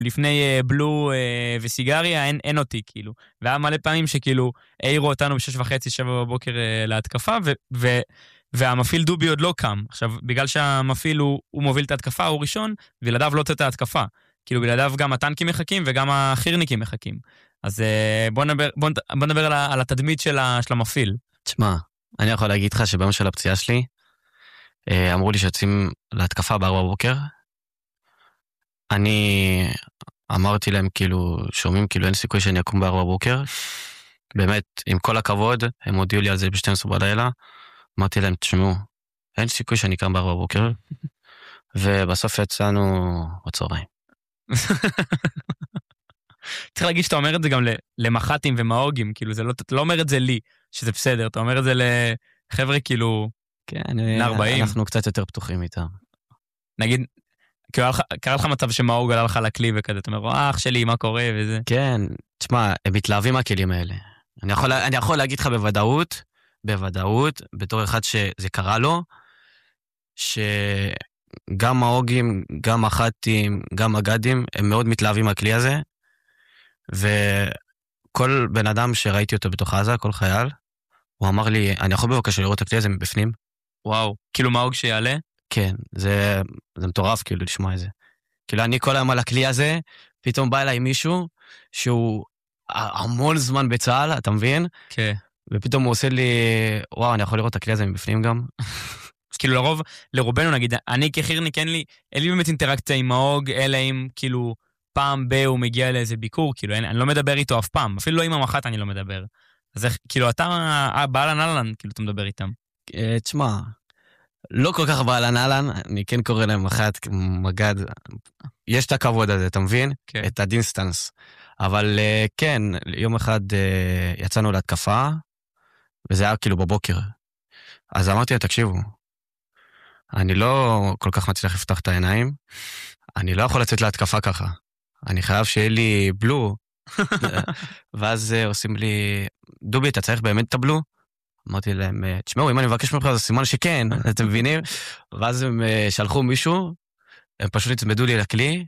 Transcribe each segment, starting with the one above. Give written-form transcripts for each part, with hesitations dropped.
לפני בלו וסיגריה, אין אותי, כאילו. והיה מלא פעמים שכאילו, העירו אותנו ב6:30, 7 בבוקר להתקפה, והמפעיל דובי עוד לא קם. עכשיו, בגלל שהמפעיל הוא מוביל את ההתקפה, הוא ראשון, בלעדיו לא תת ההתקפה. כאילו, בלעדיו גם הטנקים מחכים, וגם החירניקים מחכים. אז בוא נדבר על התדמית של המפעיל. תשמע, אני יכול להגיד לך שביום של הפציעה שלי, אמרו לי שיוצאים להתקפה ב4 בבוקר, אני אמרתי להם כאילו, שומעים כאילו אין סיכוי שאני אקום ב4 בבוקר, באמת, עם כל הכבוד, הם הודיעו לי על זה ב12 בלילה, אמרתי להם, תשמעו, אין סיכוי שאני אקם ב4 בבוקר, ובסוף יצאנו בצהריים. צריך להגיד שאתה אומר את זה גם למח"טים ומאוגים, כאילו אתה לא אומר את זה לי, שזה בסדר, אתה אומר את זה לחבר'ה כאילו, כן, 40. אנחנו קצת יותר פתוחים איתם. נגיד, קרה לך מצב שמאוג עלה לך לכלי וכזה, אתה אומר, אח שלי, מה קורה וזה. כן, תשמע, הם מתלהבים מהכלים האלה. אני יכול להגיד לך בוודאות, בתור אחד שזה קרה לו, שגם מאוגים, גם מח"טים, גם מג"דים, הם מאוד מתלהבים מהכלי הזה, וכל בן אדם שראיתי אותו בתוך עזה, כל חייל, הוא אמר לי, אני יכול בבקשה לראות את הכלי הזה מבפנים? וואו, כאילו מאוג שיעלה? כן, זה מטורף כאילו לשמוע את זה. כאילו אני כל היום על הכלי הזה, פתאום בא אליי מישהו שהוא המון זמן בצהל, אתה מבין? כן. ופתאום הוא עושה לי, וואו, אני יכול לראות את הכלי הזה מבפנים גם. אז כאילו לרובנו נגיד, אני כחירניק אין לי באמת אינטראקציה עם מאוג, אלא אם כאילו פעם הוא מגיע לאיזה ביקור, כאילו אני לא מדבר איתו אף פעם, אפילו לא עם המח"ט אני לא מדבר. אז איך, כאילו אתה באלן אלן, כאילו אתה מדבר איתם. תשמע, לא כל כך באלן אלן, אני כן קורא להם מח"ט, מג"ד, יש את הכבוד הזה, אתה מבין? כן. את הדינסטנס. אבל כן, יום אחד יצאנו להתקפה, וזה היה כאילו בבוקר. אז אמרתי, תקשיבו, אני לא כל כך מצליח לפתוח את העיניים, אני לא יכול לצאת להתקפה ככה. אני חייב שיהיה לי בלו. ואז עושים לי, דובי, אתה צריך באמת את הבלו? אמרתי להם, תשמעו, אם אני מבקש ממך, זה סימן שכן, אתם מבינים? ואז הם שלחו מישהו, הם פשוט הצמדו לי לכלי,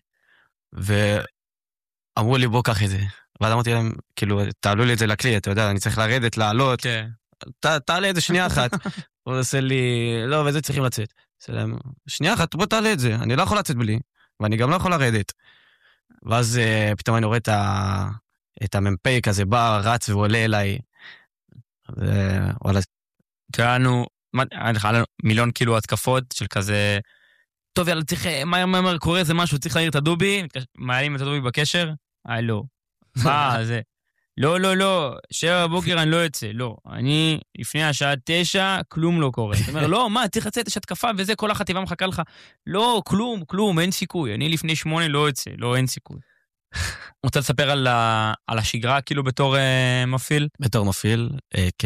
ואמרו לי, בוא קח את זה. ואז אמרתי להם, כאילו, תעלו לי את זה לכלי, אתה יודע, אני צריך לרדת, לעלות. כן. תעלה את זה שנייה אחת. הוא עושה לי, לא, וזה צריכים לצאת. שנייה אחת, בוא תעלה את זה, אני לא יכול לצאת בלי, ואני גם לא יכול לרדת. ואז פתאום אני רואה את המ"פ כזה בא, רץ ועולה אליי. וואלה. היה לנו מיליון כאילו התקפות של כזה, טוב יאללה צריך, מה קורה איזה משהו, צריך להעיר את הדובי, מעלים את הדובי בקשר, לא. מה זה? לא, 7 בבוקר אני לא יוצא, לא. אני לפני השעה 9, כלום לא קורה. זאת אומרת, לא, מה, צריך לצאת, יש התקפה וזה, כל החטיבה מחכה לך. לא, כלום, אין סיכוי. אני לפני 8 לא יוצא, לא, אין סיכוי. רוצה לספר על השגרה כאילו בתור מפעיל? בתור מפעיל, כן.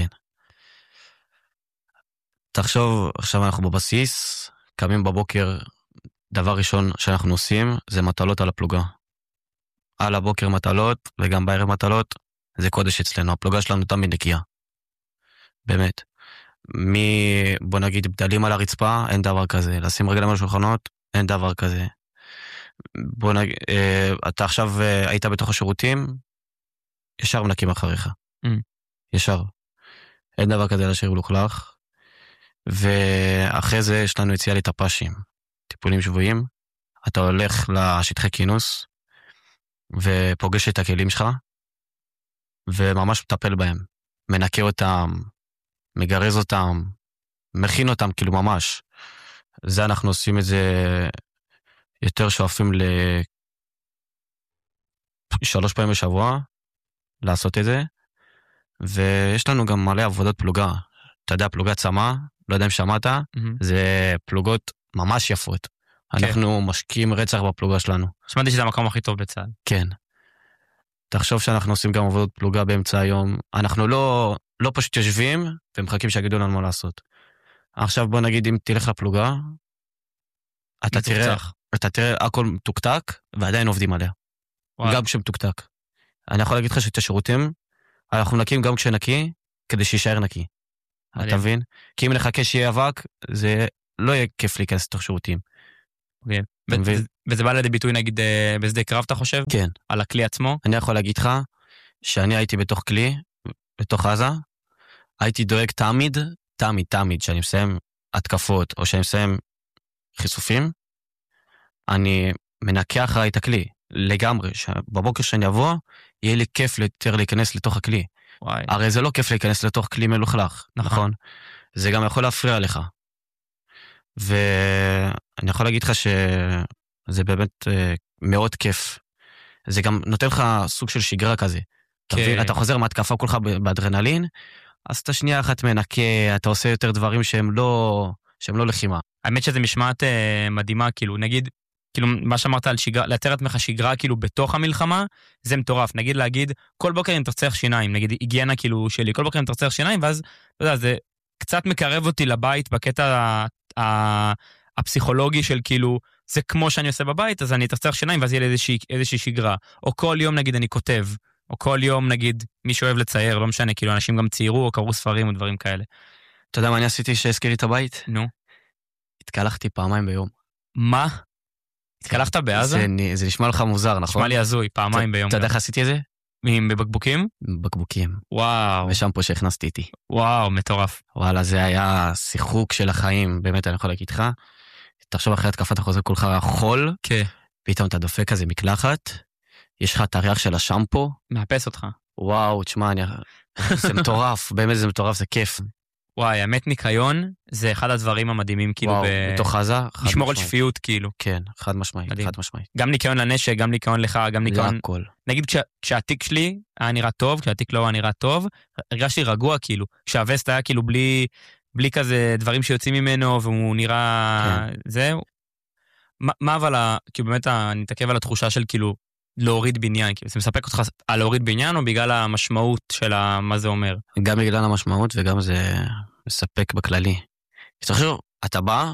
תחשוב, עכשיו אנחנו בבסיס, קמים בבוקר, דבר ראשון שאנחנו עושים, זה מטלות על הפלוגה. על הבוקר מטלות, וגם בערב מטלות, זה קודש אצלנו, הפלוגה שלנו תמיד נקייה. באמת. בוא נגיד, בדלים על הרצפה, אין דבר כזה. לשים רגליים על השולחנות, אין דבר כזה. בוא נגיד, אתה עכשיו היית בתוך השירותים, ישר מנקים אחריך. ישר. אין דבר כזה לשיר ולוכלך. ואחרי זה יש לנו יציאה לטפשים, טיפולים שבויים. אתה הולך לשטחי כינוס, ופוגש את הכלים שלך, וממש מטפל בהם. מנקה אותם, מגרז אותם, מכין אותם, כאילו ממש. זה אנחנו עושים את זה יותר שואפים 3 פעמים בשבוע, לעשות את זה, ויש לנו גם מלא עבודות פלוגה. אתה יודע, פלוגת צמא, לא יודע אם שמעת, זה פלוגות ממש יפות. אנחנו משקיעים רצח בפלוגה שלנו. שמעתי שזה המקום הכי טוב בצה"ל. כן. תחשוב שאנחנו עושים גם עבודות פלוגה באמצע היום. אנחנו לא פשוט יושבים ומחכים שיגידו לנו מה לעשות. עכשיו בוא נגיד אם תלך לפלוגה, אתה תראה הכל מתוקתק ועדיין עובדים עליה. גם כשמתוקתק. אני יכול להגיד לך שאת השירותים, אנחנו נקים גם כשנקי, כדי שישאר נקי. אתה מבין? כי אם נחכה שיהיה אבק, זה לא יהיה כיף להיכנס לתוך שירותים. אוקיי. אתה מבין? וזה בא לידי ביטוי נגיד בשדה קרב, אתה חושב? כן. על הכלי עצמו? אני יכול להגיד לך שאני הייתי בתוך כלי, בתוך עזה, הייתי דואג תמיד, שאני מסיים התקפות, או שאני מסיים חיסופים, אני מנקה אחרי את הכלי, לגמרי, בבוקר שאני אבוא, יהיה לי כיף יותר להיכנס לתוך הכלי. וואי. הרי זה לא כיף להיכנס לתוך כלי מלוכלך, נכון? זה גם יכול להפריע לך. ואני יכול להגיד לך שזה באמת מאוד כיף. זה גם נותן לך סוג של שגרה כזה. אתה חוזר מהתקפה כולך באדרנלין, אז אתה שנייה אחת מנקה, אתה עושה יותר דברים שהם לא לחימה. האמת שזה משמעת מדהימה, כאילו, נגיד, כאילו, מה שאמרת על שגרה, לייצר לעצמך שגרה, כאילו, בתוך המלחמה, זה מטורף. נגיד להגיד, כל בוקר אני מתרצח שיניים, נגיד, היגיינה, כאילו, שלי, כל בוקר אני מתרצח שיניים, ואז, אתה יודע, זה קצת מקרב אותי לבית בקטע הפסיכולוגי של, כאילו, זה כמו שאני עושה בבית, אז אני אתרצח שיניים, ואז יהיה לי איזושהי שגרה. או כל יום, נגיד, אני כותב, או כל יום, נגיד, מי שאוהב לצייר, לא משנה, כאילו, אנשים גם ציירו או קראו ספרים או דברים כאלה. אתה יודע מה אני עשיתי שהזכיר לי את הבית? נו. התקלחתי פעמיים ביום. מה? התקלחת בעזה? זה נשמע לך מוזר, נכון? נשמע לי הזוי, פעמיים ביום. אתה יודע איך עשיתי את זה? בבקבוקים? בקבוקים. וואו. ושמפו שהכנסתי איתי. וואו, מטורף. וואלה, זה היה שיחוק של החיים, באמת, אני יכול להגיד לך. תחשוב אחרי התקפה, אתה חוזר כולך חול, כן. פתאום אתה דופק כזה מקלחת, יש לך את הריח של השמפו. מאפס אותך. וואו, תשמע, זה מטורף, באמת זה מטורף, זה כיף. וואי, האמת ניקיון, זה אחד הדברים המדהימים, כאילו, וואו, בתוך עזה, לשמור על שפיות, כאילו. כן, חד משמעית, מדהים. חד משמעית. גם ניקיון לנשק, גם ניקיון לך, גם ניקיון... להכל. נגיד, כשהתיק שלי היה נראה טוב, כשהתיק לא היה נראה טוב, הרגשתי רגוע, כאילו. כשהווסט היה, כאילו, בלי כזה דברים שיוצאים ממנו, והוא נראה... זהו. מה אבל, כאילו, באמת, אני מתעכב על התחושה של, כאילו, להוריד בניין, כאילו, זה מספק אותך על להוריד בניין, או בגלל המשמעות של מה זה אומר? גם בגלל המשמעות, וגם זה מספק בכללי. תחשוב, אתה בא,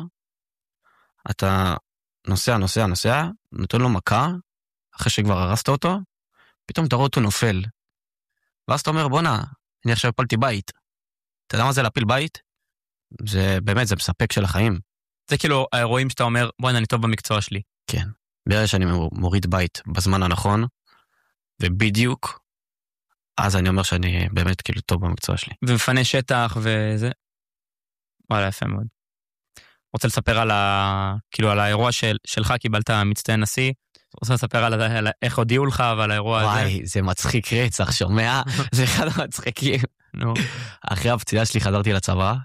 אתה נוסע, נותן לו מכה, אחרי שכבר הרסת אותו, פתאום אתה רואה אותו נופל. ואז אתה אומר, בונה, אני עכשיו הפלתי בית. אתה יודע מה זה להפיל בית? זה באמת, זה מספק של החיים. זה כאילו האירועים שאתה אומר, בואי, אני טוב במקצוע שלי. כן. ברגע שאני מוריד בית בזמן הנכון, ובדיוק, אז אני אומר שאני באמת כאילו טוב במקצוע שלי. ומפנה שטח וזה. וואלה, יפה מאוד. רוצה לספר על כאילו על האירוע שלך, קיבלת מצטיין נשיא, רוצה לספר על איך הודיעו לך ועל האירוע הזה. וואי, זה מצחיק רצח, שומע? זה אחד המצחיקים. נו. אחרי הפציעה שלי חזרתי לצבא,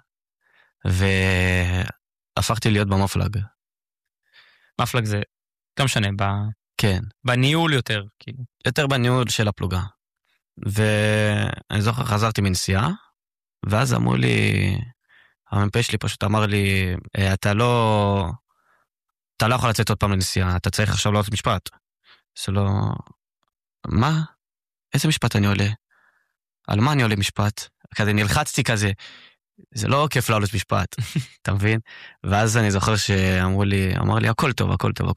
והפכתי להיות במפלג. מפלג זה, לא משנה, כן. בניהול יותר, כאילו. יותר בניהול של הפלוגה. ואני זוכר, חזרתי מנסיעה, ואז אמרו לי, המ"פ שלי פשוט אמר לי, אתה לא יכול לצאת עוד פעם לנסיעה, אתה צריך עכשיו לעלות משפט. זה לא... מה? איזה משפט אני עולה? על מה אני עולה משפט? כזה נלחצתי כזה, זה לא כיף לעלות משפט, אתה מבין? ואז אני זוכר שאמר לי, הכל טוב,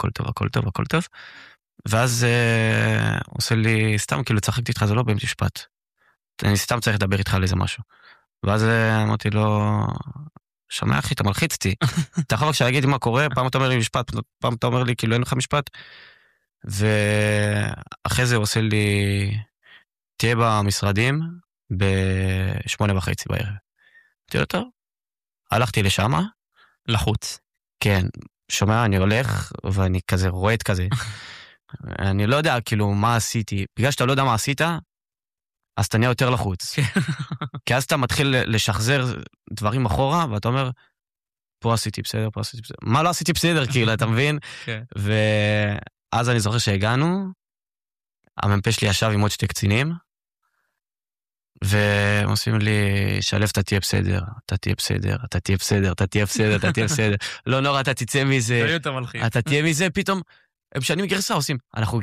ואז הוא עושה לי, סתם כאילו צחקתי איתך, זה לא באמת משפט. אני סתם צריך לדבר איתך על איזה משהו. ואז אמרתי לו, שומע אחי, אתה מלחיץ אותי. אתה יכול בבקשה להגיד מה קורה, פעם אתה אומר לי משפט, פעם אתה אומר לי כאילו אין לך משפט. ואחרי זה הוא עושה לי, תהיה במשרדים ב8:30 בערב. אמרתי לו טוב. הלכתי לשם. לחוץ. כן, שומע, אני הולך ואני כזה רועד כזה. אני לא יודע כאילו מה עשיתי. בגלל שאתה לא יודע מה עשית, אז אתה נהיה יותר לחוץ. כי אז אתה מתחיל לשחזר דברים אחורה, ואתה אומר, פה עשיתי בסדר. מה לא עשיתי בסדר, כאילו, אתה מבין? ואז אני זוכר שהגענו, המ"פ שלי ישב עם עוד 2 קצינים, והם עושים לי, שלב, אתה תהיה בסדר. לא נורא, אתה תצא מזה. אתה תהיה מזה, פתאום, הם שנים גרסה עושים, אנחנו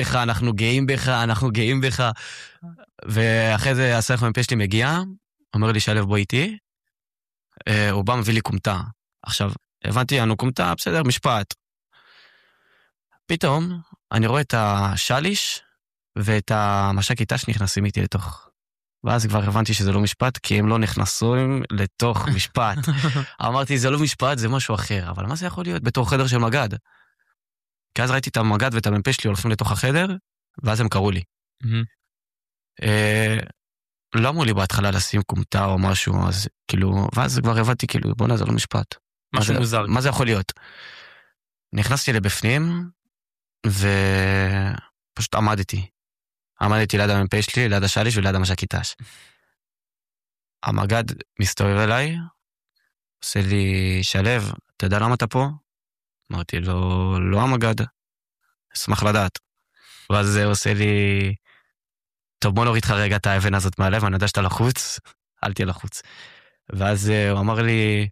גאים בך. ואחרי זה הסרח המ"פ שלי מגיע, אומר לי שלב בוא איתי, הוא בא מביא לי קומטה. עכשיו, הבנתי, אנו קומטה, בסדר, משפט. פתאום, אני רואה את השליש, ואת המש"קית שנכנסים איתי לתוך. ואז כבר הבנתי שזה לא משפט, כי הם לא נכנסו לתוך משפט. אמרתי, זה לא משפט, זה משהו אחר. אבל מה זה יכול להיות? בתור חדר של מגד. כי אז ראיתי את המג"ד ואת המ"פ שלי הולכים לתוך החדר, ואז הם קראו לי. לא אמרו לי בהתחלה לשים קומטה או משהו, אז כאילו, ואז כבר הבנתי, כאילו, בוא נעזור למשפט. משהו מוזר. מה זה יכול להיות? נכנסתי לבפנים, ופשוט עמדתי. עמדתי ליד המ"פ שלי, ליד השליש וליד המש"קית"ש. המג"ד מסתובב אליי, עושה לי, שלב, אתה יודע למה אתה פה? אמרתי לו, לא המג"ד, אשמח לדעת. ואז זה עושה לי, טוב בוא נוריד לך רגע את האבן הזאת מהלב, אני יודע שאתה לחוץ, אל תהיה לחוץ. ואז הוא אמר לי,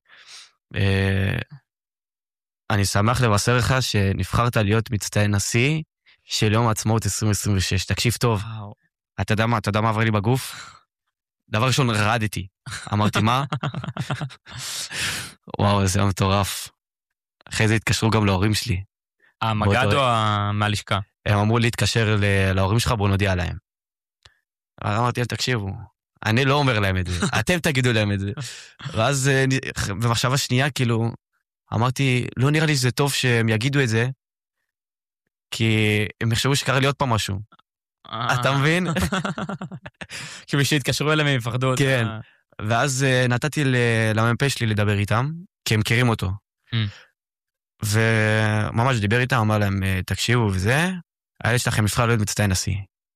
אני שמח לבשר לך שנבחרת להיות מצטיין נשיא של יום העצמאות 2026, תקשיב טוב. אתה יודע מה עבר לי בגוף? דבר ראשון רעדתי, אמרתי מה? וואו, זה היה מטורף. אחרי זה התקשרו גם להורים שלי. המג"ד או מהלשכה? הם אמרו להתקשר להורים שלך, בוא נודיע להם. אמרתי להם, תקשיבו, אני לא אומר להם את זה, אתם תגידו להם את זה. ואז במחשבה שנייה, כאילו, אמרתי, לא נראה לי שזה טוב שהם יגידו את זה, כי הם יחשבו שקרה לי עוד פעם משהו. אתה מבין? כי בשביל התקשרו אליהם הם יפחדו. כן. ואז נתתי למ"פ שלי לדבר איתם, כי הם מכירים אותו. וממש דיבר איתם, אמר להם, תקשיבו וזה, הילד שלכם נבחר להיות מצטיין נשיא.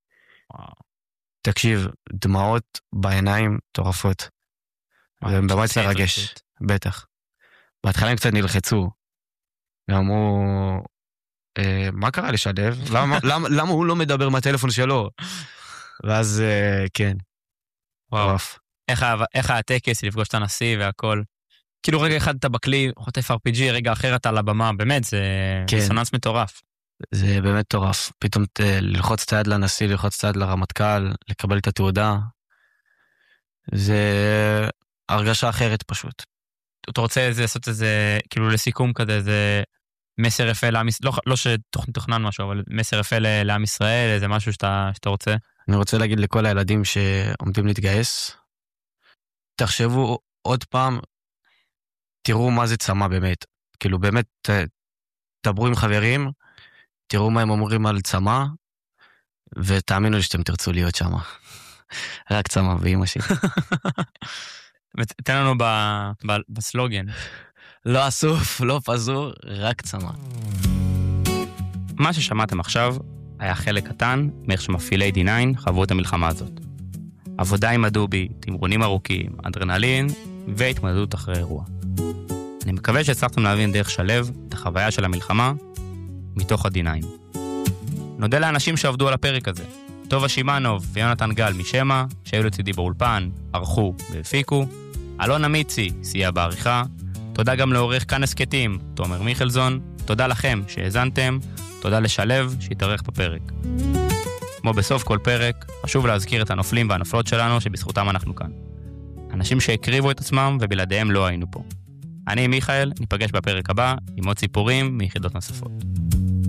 תקשיב, דמעות בעיניים טורפות. והם ממש לרגש, בטח. בהתחלה הם קצת נלחצו. ואמרו, מה קרה לשלב? למה הוא לא מדבר מהטלפון שלו? ואז כן. וואו. איך הטקס לפגוש את הנשיא והכל? כאילו רגע אחד אתה בכלי, חוטף RPG, רגע אחר אתה על הבמה, באמת, זה דיסוננס מטורף. זה באמת מטורף. פתאום ללחוץ את היד לנשיא, ללחוץ את היד לרמטכ"ל, לקבל את התעודה. זה הרגשה אחרת פשוט. אתה רוצה לעשות איזה, כאילו לסיכום כזה, זה מסר יפה לעם ישראל, לא שתוכנן משהו, אבל מסר יפה לעם ישראל, איזה משהו שאתה רוצה? אני רוצה להגיד לכל הילדים שעומדים להתגייס, תחשבו עוד פעם, תראו מה זה צמא באמת. כאילו באמת, תדברו עם חברים, תראו מה הם אומרים על צמא, ותאמינו לי שאתם תרצו להיות שם. רק צמא ואמא שלי. תן לנו בסלוגן. לא אסוף, לא פזור, רק צמא. מה ששמעתם עכשיו היה חלק קטן מאיך שמפעילי D9 חוו את המלחמה הזאת. עבודה עם הדובי, תמרונים ארוכים, אדרנלין והתמודדות אחרי אירוע. אני מקווה שהצלחתם להבין דרך שלב את החוויה של המלחמה מתוך ה-D9. נודה לאנשים שעבדו על הפרק הזה. טובה שימנוב ויונתן גל משמה, שהיו לצידי באולפן, ערכו והפיקו. אלון אמיצי סייע בעריכה. תודה גם לעורך כאן הסקטים, תומר מיכלזון. תודה לכם שהאזנתם. תודה לשלב שהתארח בפרק. כמו בסוף כל פרק, חשוב להזכיר את הנופלים והנופלות שלנו שבזכותם אנחנו כאן. אנשים שהקריבו את עצמם ובלעדיהם לא היינו פה. אני מיכאל, ניפגש בפרק הבא עם עוד סיפורים מיחידות נוספות.